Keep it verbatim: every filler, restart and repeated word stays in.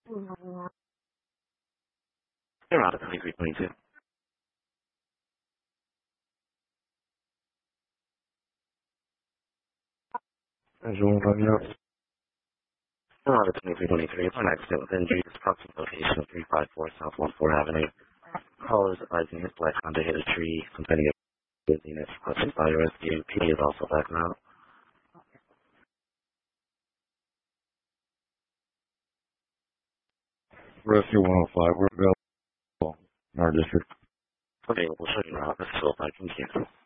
They're out of twenty-three twenty-two. Visual Romeo. They're out of twenty-three twenty-three. Upon accident with injuries, approximate location of three five four South one four Avenue. Caller is advising his black Honda hit a tree, complaining of dizziness, requesting fire rescue. P D is also back now. Rescue one oh five. We're available in our district. Available showing route, let's go back and cancel.